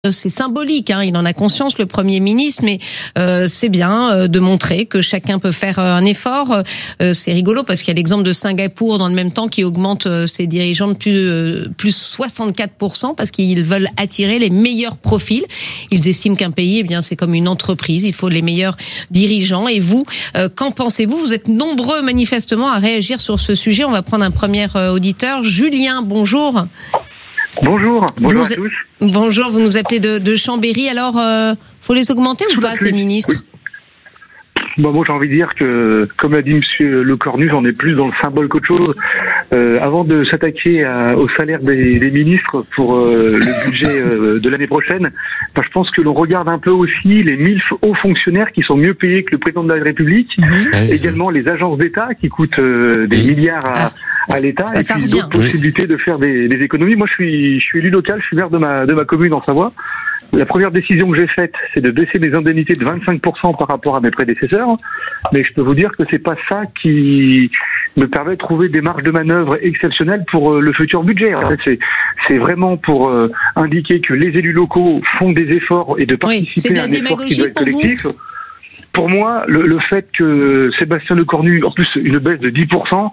C'est symbolique, hein, il en a conscience, le Premier ministre, mais c'est bien de montrer que chacun peut faire un effort. C'est rigolo parce qu'il y a l'exemple de Singapour dans le même temps qui augmente ses dirigeants de plus 64% parce qu'ils veulent attirer les meilleurs profils. Ils estiment qu'un pays, eh bien, c'est comme une entreprise, il faut les meilleurs dirigeants. Et vous, qu'en pensez-vous? Vous êtes nombreux manifestement à réagir sur ce sujet. On va prendre un premier auditeur. Julien, bonjour. Bonjour à tous. Bonjour, vous nous appelez de Chambéry. Alors, faut les augmenter ou pas, ces ministres? Oui. Moi, j'ai envie de dire que, comme l'a dit Monsieur Lecornu, j'en ai plus dans le symbole qu'autre chose. Avant de s'attaquer au salaire des ministres pour le budget de l'année prochaine, je pense que l'on regarde un peu aussi les 1000 hauts fonctionnaires qui sont mieux payés que le président de la République, également les agences d'État qui coûtent des milliards à l'État, et puis d'autres possibilités de faire des économies. Moi, je suis élu local, je suis maire de ma commune en Savoie. La première décision que j'ai faite, c'est de baisser mes indemnités de 25% par rapport à mes prédécesseurs. Mais je peux vous dire que c'est pas ça qui me permet de trouver des marges de manœuvre exceptionnelles pour le futur budget. En fait, c'est vraiment pour indiquer que les élus locaux font des efforts et de participer à un effort qui doit être collectif. Pour moi, le fait que Sébastien Lecornu, en plus une baisse de 10%,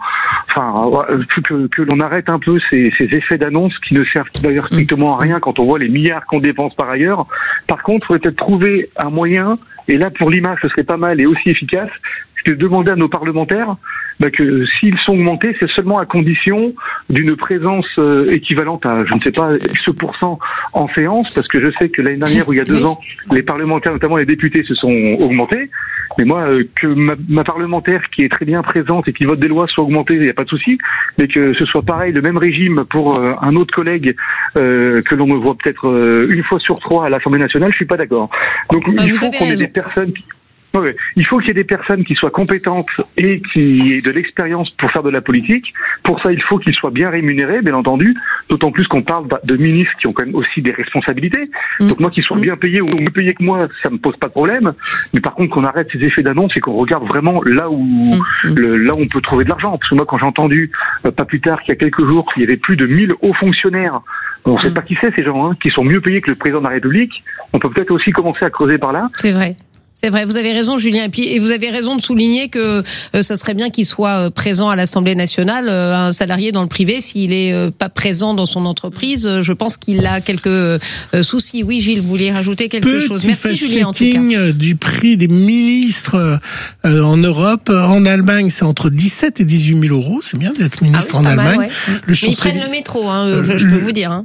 que l'on arrête un peu ces effets d'annonce qui ne servent d'ailleurs strictement à rien quand on voit les milliards qu'on dépense par ailleurs. Par contre, il faut peut-être trouver un moyen, et là pour l'image ce serait pas mal et aussi efficace, c'est de demander à nos parlementaires que s'ils sont augmentés, c'est seulement à condition d'une présence équivalente à, je ne sais pas, X% en séance, parce que je sais que l'année dernière ou il y a 2 ans, les parlementaires, notamment les députés, se sont augmentés. Mais moi, que ma parlementaire qui est très bien présente et qui vote des lois soit augmentée, il n'y a pas de souci, mais que ce soit pareil, le même régime pour un autre collègue que l'on me voit peut-être une fois sur 3 à l'Assemblée nationale, je suis pas d'accord. Donc il faut qu'on ait des personnes qui... Ouais. Il faut qu'il y ait des personnes qui soient compétentes et qui aient de l'expérience pour faire de la politique. Pour ça, il faut qu'ils soient bien rémunérés, bien entendu, d'autant plus qu'on parle de ministres qui ont quand même aussi des responsabilités. Donc moi, qu'ils soient bien payés ou mieux payés que moi, ça me pose pas de problème. Mais par contre, qu'on arrête ces effets d'annonce et qu'on regarde vraiment là où on peut trouver de l'argent. Parce que moi, quand j'ai entendu, pas plus tard qu'il y a quelques jours, qu'il y avait plus de 1000 hauts fonctionnaires, on ne sait pas qui c'est ces gens, qui sont mieux payés que le président de la République, on peut peut-être aussi commencer à creuser par là. C'est vrai. C'est vrai, vous avez raison Julien, et vous avez raison de souligner que ça serait bien qu'il soit présent à l'Assemblée nationale. Un salarié dans le privé, s'il est pas présent dans son entreprise, je pense qu'il a quelques soucis. Oui Gilles, vous vouliez rajouter quelque chose? Merci Julien en tout cas. Du prix des ministres en Europe, en Allemagne c'est entre 17 et 18 000 euros, c'est bien d'être ministre en Allemagne. Mal, mais ils prennent le métro, je peux vous dire.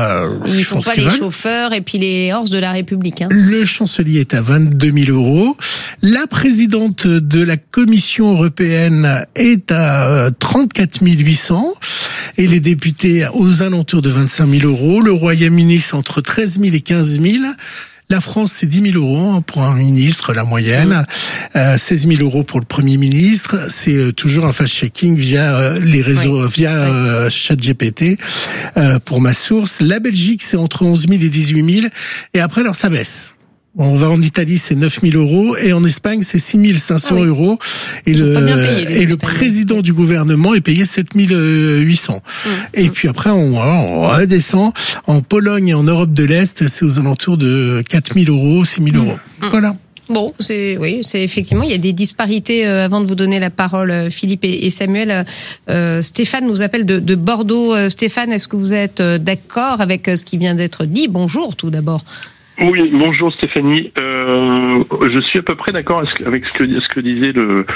Ils sont pas les chauffeurs et puis les horses de la République. Le chancelier est à 22 000 euros. La présidente de la Commission européenne est à 34 800 et les députés aux alentours de 25 000 euros. Le Royaume-Uni, c'est entre 13 000 et 15 000. La France, c'est 10 000 euros pour un ministre, la moyenne. 16 000 euros pour le Premier ministre. C'est toujours un fast-checking via les réseaux, via ChatGPT pour ma source. La Belgique, c'est entre 11 000 et 18 000. Et après, alors ça baisse. On va en Italie, c'est 9 000 euros, et en Espagne, c'est 6 500 euros. Et le président du gouvernement est payé 7 800. Et puis après, on redescend. En Pologne et en Europe de l'Est, c'est aux alentours de 4 000 euros, 6 000 euros. Voilà. Bon, c'est effectivement, il y a des disparités. Avant de vous donner la parole, Philippe et Samuel, Stéphane nous appelle de Bordeaux. Stéphane, est-ce que vous êtes d'accord avec ce qui vient d'être dit? Bonjour, tout d'abord. Oui, bonjour Stéphanie. Je suis à peu près d'accord avec ce que disait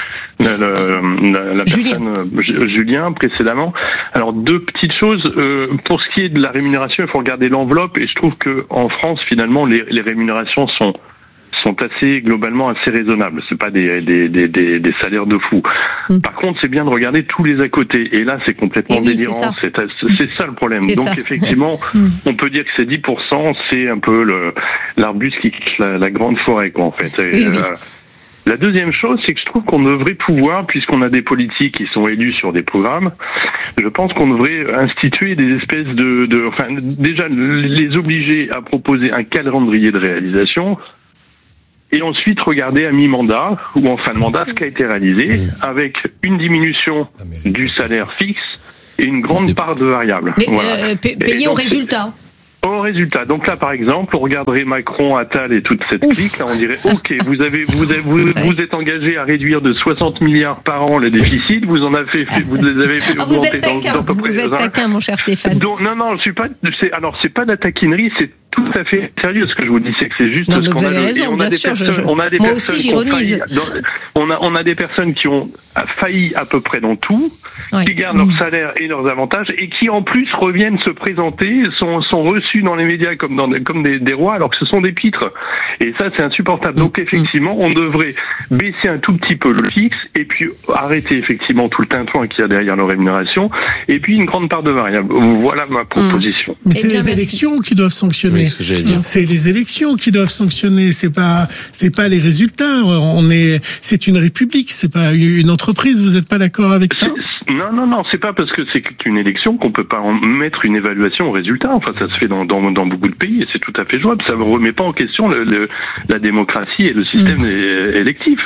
la personne Julien précédemment. Alors 2 petites choses. Pour ce qui est de la rémunération, il faut regarder l'enveloppe, et je trouve que en France finalement les rémunérations sont globalement assez raisonnables. C'est pas des salaires de fou. Par contre, c'est bien de regarder tous les à côté. Et là, c'est complètement délirant. C'est ça le problème. Donc, effectivement, on peut dire que c'est 10%, c'est un peu l'arbuste qui quitte la grande forêt, quoi, en fait. La deuxième chose, c'est que je trouve qu'on devrait pouvoir, puisqu'on a des politiques qui sont élus sur des programmes, je pense qu'on devrait instituer des espèces déjà les obliger à proposer un calendrier de réalisation, et ensuite regarder à mi-mandat ou en fin de mandat ce qui a été réalisé, avec une diminution du salaire fixe et une grande part de variables. Payé au résultat. Au résultat. Donc là, par exemple, on regarderait Macron, Attal et toute cette clique. Là, on dirait, OK, vous êtes engagé à réduire de 60 milliards par an le déficit. Vous les avez fait augmenter dans peu près. Vous êtes taquin, mon cher Stéphane. Donc, non, je suis pas. C'est pas de la taquinerie. C'est tout à fait sérieux. Ce que je vous dis, c'est que c'est juste non, ce qu'on a. Raison, on a des personnes. On a des moi personnes. Aussi, j'ironise. On a des personnes qui ont failli à peu près dans tout, qui gardent leur salaire et leurs avantages, et qui en plus reviennent se présenter, sont reçus dans les médias comme des rois, alors que ce sont des pitres. Et ça, c'est insupportable. Donc effectivement, on devrait baisser un tout petit peu le fixe, et puis arrêter effectivement tout le tintouin qu'il y a derrière nos rémunérations, et puis une grande part de variable. Voilà ma proposition. Mais c'est les élections qui doivent sanctionner. Oui, ce que j'allais dire. C'est les élections qui doivent sanctionner. C'est pas les résultats. C'est une république. C'est pas une entreprise. Vous êtes pas d'accord avec ça? Non, c'est pas parce que c'est une élection qu'on peut pas en mettre une évaluation au résultat. Enfin, ça se fait dans beaucoup de pays et c'est tout à fait jouable. Ça ne remet pas en question la démocratie et le système électif.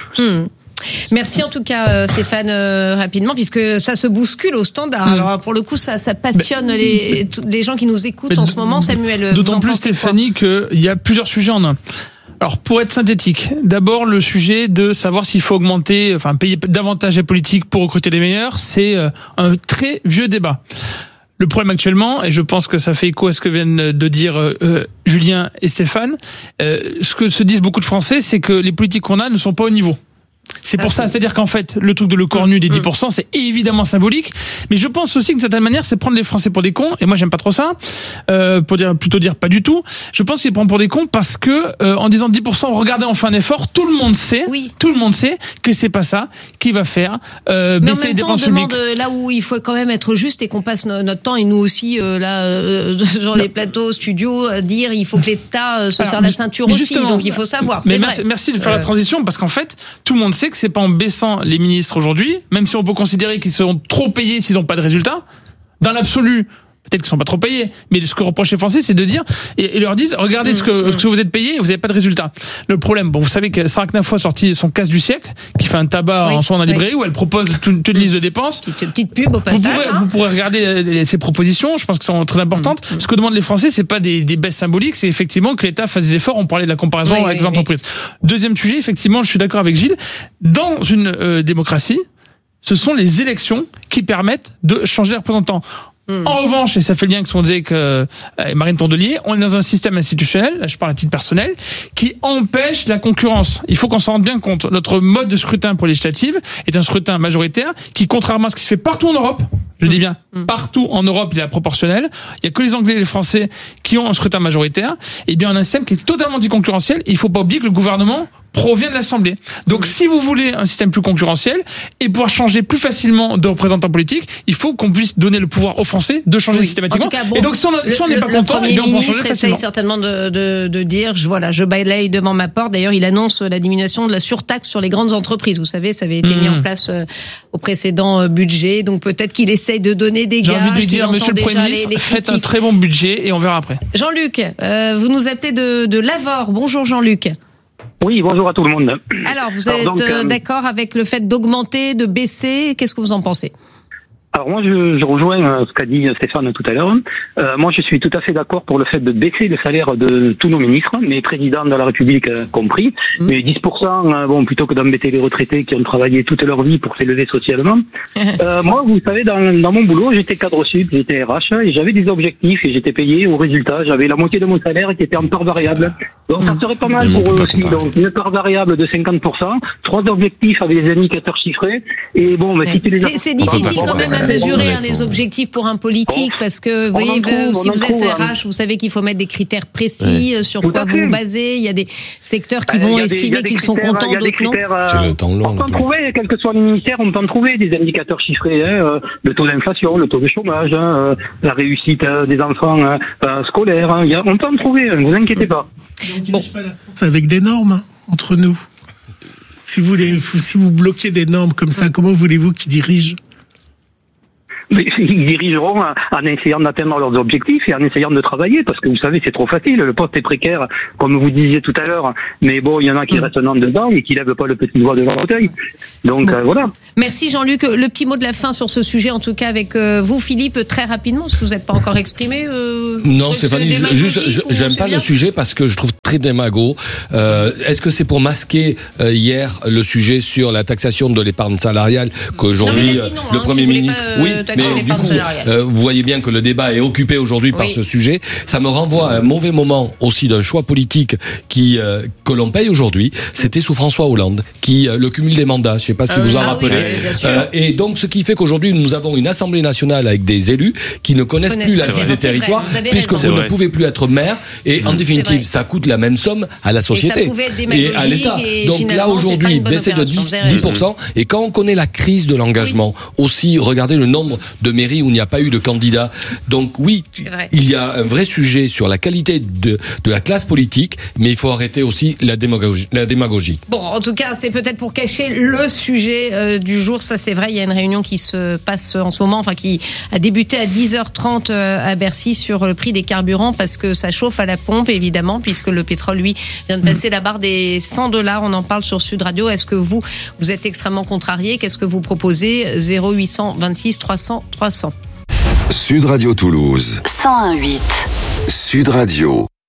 Merci en tout cas Stéphane, rapidement, puisque ça se bouscule au standard. Alors pour le coup ça passionne les gens qui nous écoutent en ce moment. Samuel, d'autant plus Stéphanie qu'il y a plusieurs sujets en un. Alors pour être synthétique, d'abord le sujet de savoir s'il faut payer davantage les politiques pour recruter les meilleurs, c'est un très vieux débat. Le problème actuellement, et je pense que ça fait écho à ce que viennent de dire Julien et Stéphane, ce que se disent beaucoup de Français, c'est que les politiques qu'on a ne sont pas au niveau. C'est pour ça, c'est-à-dire qu'en fait, le truc de Le Cornu des 10%, c'est évidemment symbolique, mais je pense aussi d'une certaine manière, c'est prendre les Français pour des cons, et moi j'aime pas trop ça, plutôt dire pas du tout. Je pense qu'ils prennent pour des cons parce que, en disant 10%, regardez, on fait un effort, tout le monde sait que c'est pas ça qui va faire baisser les dépenses publiques. Mais en même temps, on demande là où il faut quand même être juste et qu'on passe notre temps, et nous aussi, sur les plateaux, studios, à dire il faut que l'État se serre la ceinture aussi, donc il faut savoir. Mais merci de faire la transition, parce qu'en fait, tout le monde sait que c'est pas en baissant les ministres aujourd'hui, même si on peut considérer qu'ils seront trop payés s'ils n'ont pas de résultats, dans l'absolu, peut-être qu'ils sont pas trop payés, mais ce que reprochent les Français, c'est de dire, et leur disent, regardez ce que vous êtes payés et vous n'avez pas de résultats. Le problème, vous savez que Sarah Knafo a sorti son casse du siècle, qui fait un tabac en soi dans la librairie, où elle propose toute une liste de dépenses. Petite pub au passage. Vous pourrez regarder ses propositions, je pense qu'elles sont très importantes. Ce que demandent les Français, c'est pas des baisses symboliques, c'est effectivement que l'État fasse des efforts. On parlait de la comparaison avec les entreprises. Deuxième sujet, effectivement, je suis d'accord avec Gilles, dans une démocratie, ce sont les élections qui permettent de changer les représentants. En revanche, et ça fait le lien avec ce qu'on disait que Marine Tondelier, on est dans un système institutionnel, là je parle à titre personnel, qui empêche la concurrence. Il faut qu'on s'en rende bien compte. Notre mode de scrutin pour législative est un scrutin majoritaire qui, contrairement à ce qui se fait partout en Europe, je dis bien, partout en Europe, il y a proportionnel. Il y a que les Anglais et les Français qui ont un scrutin majoritaire. Et bien, on a un système qui est totalement anticoncurrentiel. Il faut pas oublier que le gouvernement provient de l'Assemblée. Donc, si vous voulez un système plus concurrentiel et pouvoir changer plus facilement de représentants politiques, il faut qu'on puisse donner le pouvoir aux Français de changer systématiquement. En tout cas, et donc, si on n'est pas content, eh bien, on peut changer facilement. essaye certainement de dire, je balaye devant ma porte. D'ailleurs, il annonce la diminution de la surtaxe sur les grandes entreprises. Vous savez, ça avait été mis en place au précédent budget. Donc, peut-être qu'il essaye de donner des gages. J'ai envie de lui dire, monsieur le Premier ministre, faites un très bon budget et on verra après. Jean-Luc, vous nous appelez de Lavore. Bonjour Jean-Luc. Oui, bonjour à tout le monde. Alors, vous êtes d'accord avec le fait d'augmenter, de baisser? Qu'est-ce que vous en pensez? Alors moi, je rejoins ce qu'a dit Stéphane tout à l'heure. Moi, je suis tout à fait d'accord pour le fait de baisser le salaire de tous nos ministres, mes présidents de la République compris. Mais 10%, plutôt que d'embêter les retraités qui ont travaillé toute leur vie pour s'élever socialement. Moi, vous savez, dans mon boulot, j'étais cadre sup, j'étais RH, et j'avais des objectifs et j'étais payé au résultat. J'avais la moitié de mon salaire qui était en part variable. Donc ça serait pas mal pour eux aussi. Donc une part variable de 50%, 3 objectifs avec des indicateurs chiffrés. Et si tu les c'est difficile quand même à mesurer les objectifs pour un politique, parce que si vous êtes RH, vous savez qu'il faut mettre des critères précis sur quoi vous vous basez. Il y a des secteurs qui vont estimer qu'ils sont contents, d'autres non. C'est le temps long. On peut en trouver, quel que soit le ministère, on peut en trouver des indicateurs chiffrés, le taux d'inflation, le taux de chômage, la réussite des enfants scolaires. On peut en trouver, ne vous inquiétez pas. C'est avec des normes entre nous. Si vous bloquez des normes comme ça, comment voulez-vous qu'ils dirigent? Mais ils dirigeront en essayant d'atteindre leurs objectifs et en essayant de travailler, parce que vous savez, c'est trop facile. Le poste est précaire, comme vous disiez tout à l'heure. Mais bon, il y en a qui restent dedans et qui lèvent pas le petit doigt de leur fauteuil. Donc voilà. Merci Jean-Luc. Le petit mot de la fin sur ce sujet, en tout cas avec vous, Philippe, très rapidement, parce que vous n'êtes pas encore exprimé. Non, Stéphanie, j'aime pas le sujet parce que je trouve très démago. Est-ce que c'est pour masquer hier le sujet sur la taxation de l'épargne salariale qu'aujourd'hui le Premier ministre... Oui, mais du coup, vous voyez bien que le débat est occupé aujourd'hui par ce sujet. Ça me renvoie à un mauvais moment aussi d'un choix politique que l'on paye aujourd'hui. C'était sous François Hollande, le cumul des mandats. Je ne sais pas si vous en rappelez. Et donc, ce qui fait qu'aujourd'hui, nous avons une Assemblée nationale avec des élus qui ne connaissent plus la vie des territoires, puisque vous ne pouvez plus être maire. Et en définitive, ça coûte la même somme à la société et à l'État. Donc là, aujourd'hui, baisser de 10%. Et quand on connaît la crise de l'engagement, aussi, regardez le nombre de mairies où il n'y a pas eu de candidats. Donc oui, il y a un vrai sujet sur la qualité de la classe politique, mais il faut arrêter aussi la démagogie. Bon, en tout cas, c'est peut-être pour cacher le sujet du jour. Ça, c'est vrai. Il y a une réunion qui se passe en ce moment, enfin qui a débuté à 10h30 à Bercy sur le prix des carburants, parce que ça chauffe à la pompe, évidemment, puisque le pétrole, lui, vient de passer la barre des $100. On en parle sur Sud Radio. Est-ce que vous êtes extrêmement contrarié? Qu'est-ce que vous proposez? 0800 26 300 300. Sud Radio Toulouse 101.8. Sud Radio.